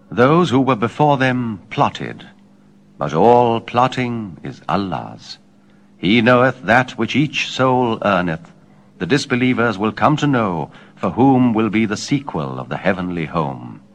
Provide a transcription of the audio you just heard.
Those who were before them plotted, but all plotting is Allah's. He knoweth that which each soul earneth. The disbelievers will come to know for whom will be the sequel of the heavenly home.